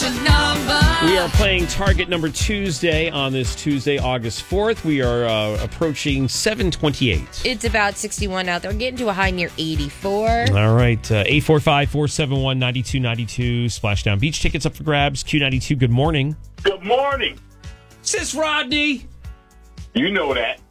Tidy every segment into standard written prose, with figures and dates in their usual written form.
We are playing Target Number Tuesday on this Tuesday, August 4th. We are approaching 7:28. It's about 61 out there. We're getting to a high near 84. All right. 845-471-9292. Splashdown Beach tickets up for grabs. Q92, good morning. Good morning. Sis Rodney. You know that.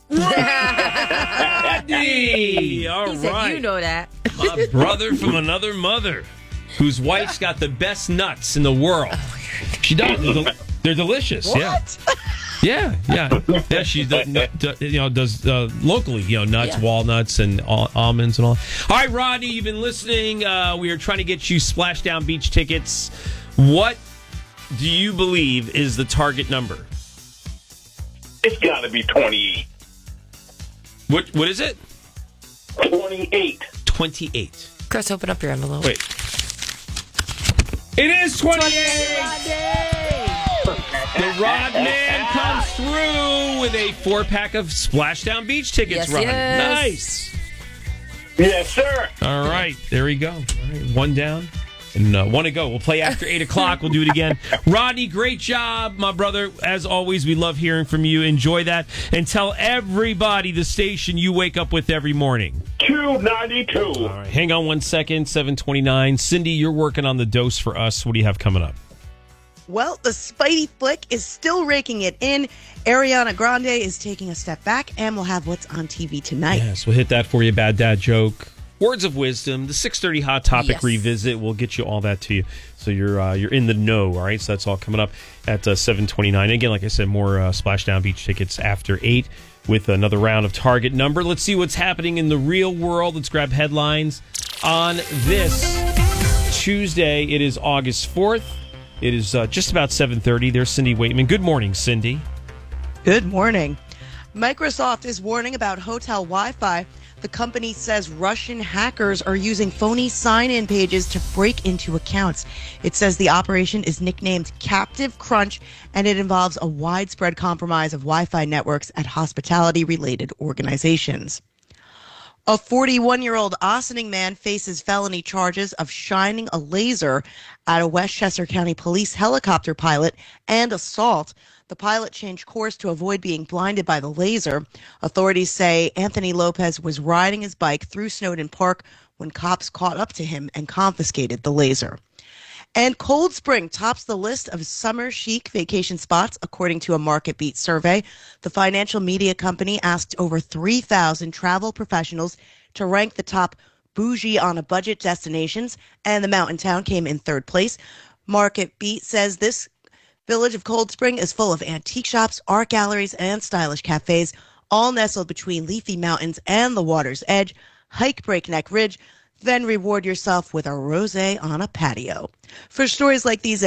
Rodney. All He said, right. you know that. My brother from another mother whose wife's got the best nuts in the world. She does. They're delicious. What? Yeah. Yeah, she does locally, nuts, walnuts, and almonds and all. All right, Rodney, you've been listening. We are trying to get you Splashdown Beach tickets. What do you believe is the target number? It's got to be 28. What is it? 28. 28. Chris, open up your envelope. Wait. It is 28! The Rod Man comes through with a 4-pack of Splashdown Beach tickets, Yes, Rod. yes. Nice. Yes, sir. All right, there we go. All right, one down and one to go. We'll play after 8 o'clock. We'll do it again. Rodney, great job, my brother. As always, we love hearing from you. Enjoy that. And tell everybody the station you wake up with every morning. Q92. All right, hang on 1 second, 7:29. Cindy, you're working on the dose for us. What do you have coming up? Well, the Spidey flick is still raking it in. Ariana Grande is taking a step back, and we'll have what's on TV tonight. Yes, we'll hit that for you. Bad dad joke. Words of wisdom, the 6:30 Hot Topic revisit. We'll get you all that to you, so you're in the know. All right, so that's all coming up at 7:29. Again, like I said, more Splashdown Beach tickets after 8 with another round of Target Number. Let's see what's happening in the real world. Let's grab headlines on this Tuesday. It is August 4th. It is just about 7:30. There's Cindy Waitman. Good morning, Cindy. Good morning. Microsoft is warning about hotel Wi-Fi. The company says Russian hackers are using phony sign-in pages to break into accounts. It says the operation is nicknamed Captive Crunch, and it involves a widespread compromise of Wi-Fi networks at hospitality-related organizations. A 41-year-old Ossining man faces felony charges of shining a laser at a Westchester County Police helicopter pilot and assault. The pilot changed course to avoid being blinded by the laser. Authorities say Anthony Lopez was riding his bike through Snowden Park when cops caught up to him and confiscated the laser. And Cold Spring tops the list of summer chic vacation spots, according to a MarketBeat survey. The financial media company asked over 3,000 travel professionals to rank the top bougie on a budget destinations, and the mountain town came in third place. MarketBeat says this village of Cold Spring is full of antique shops, art galleries, and stylish cafes, all nestled between leafy mountains and the water's edge. Hike Breakneck Ridge, then reward yourself with a rosé on a patio. For stories like these